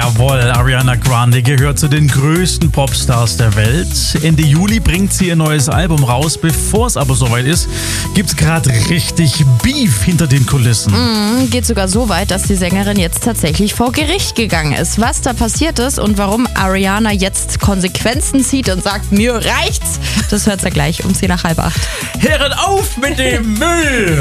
Jawohl, Ariana Grande gehört zu den größten Popstars der Welt. Ende Juli bringt sie ihr neues Album raus. Bevor es aber soweit ist, gibt's gerade richtig Beef hinter den Kulissen. Geht sogar so weit, dass die Sängerin jetzt tatsächlich vor Gericht gegangen ist. Was da passiert ist und warum Ariana jetzt Konsequenzen zieht und sagt, mir reicht's, das hört ihr gleich um 7:50. Hört auf mit dem Müll!